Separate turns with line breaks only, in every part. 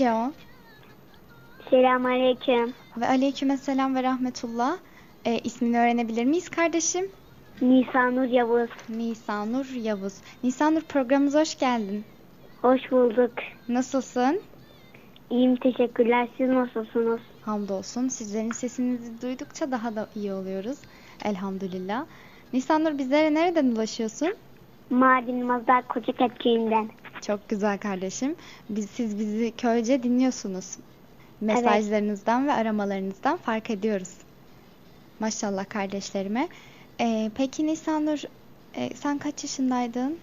Alo.
Selamünaleyküm.
Ve aleykümselam ve rahmetullah. İsmini öğrenebilir miyiz kardeşim?
Nisanur Yavuz.
Nisanur Yavuz. Nisanur, programımıza hoş geldin.
Hoş bulduk.
Nasılsın?
İyiyim, teşekkürler. Siz nasılsınız?
Hamdolsun. Sizlerin sesinizi duydukça daha da iyi oluyoruz. Elhamdülillah. Nisanur, bizlere nereden ulaşıyorsun?
Mardin Mazdak Kocaket köyünden.
Çok güzel kardeşim. Siz bizi köyce dinliyorsunuz. Mesajlarınızdan ve aramalarınızdan fark ediyoruz. Maşallah kardeşlerime. Peki Nisanur, sen kaç yaşındaydın?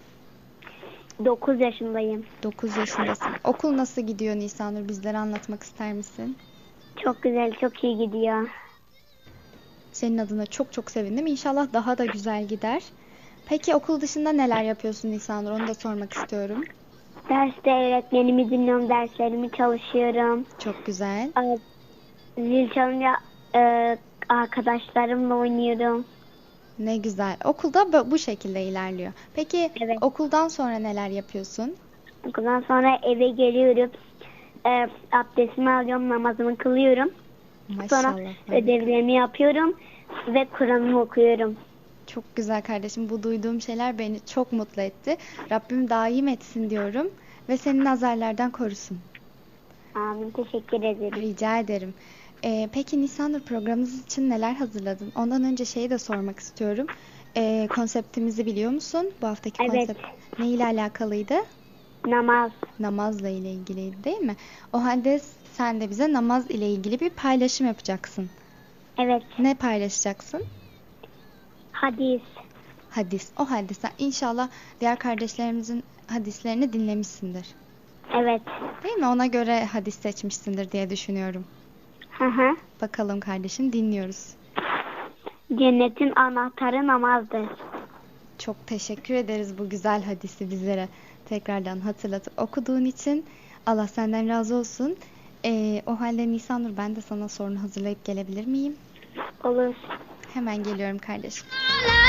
9 yaşındayım.
9 yaşındasın. Okul nasıl gidiyor Nisanur? Bizlere anlatmak ister misin?
Çok güzel, çok iyi gidiyor.
Senin adına çok çok sevindim. İnşallah daha da güzel gider. Peki okul dışında neler yapıyorsun Nisanur? Onu da sormak istiyorum.
Derste öğretmenimi dinliyorum, derslerimi çalışıyorum.
Çok güzel.
Zil çalınca arkadaşlarımla oynuyorum.
Ne güzel. Okulda bu şekilde ilerliyor. Peki
Evet.
okuldan sonra neler yapıyorsun?
Okuldan sonra eve geliyorum. Abdestimi alıyorum, namazımı kılıyorum. Sonra
Maşallah.
ödevlerimi yapıyorum ve Kur'an'ımı okuyorum.
Çok güzel kardeşim. Bu duyduğum şeyler beni çok mutlu etti. Rabbim daim etsin diyorum ve seni nazarlardan korusun.
Amin, teşekkür ederim.
Rica ederim. Peki Nisanur, programımız için neler hazırladın? Ondan önce şeyi de sormak istiyorum. Konseptimizi biliyor musun? Bu haftaki
Evet.
konsept ne ile alakalıydı?
Namaz.
Namazla ile ilgiliydi, değil mi? O halde sen de bize namaz ile ilgili bir paylaşım yapacaksın.
Evet.
Ne paylaşacaksın?
Hadis.
Hadis. O halde sen inşallah diğer kardeşlerimizin hadislerini dinlemişsindir.
Evet.
Değil mi? Ona göre hadis seçmişsindir diye düşünüyorum.
Hı hı.
Bakalım kardeşim, dinliyoruz.
Cennetin anahtarı namazdır.
Çok teşekkür ederiz bu güzel hadisi bizlere tekrardan hatırlatıp okuduğun için. Allah senden razı olsun. O halde Nisanur, ben de sana sorunu hazırlayıp gelebilir miyim?
Olur.
Hemen geliyorum kardeşim.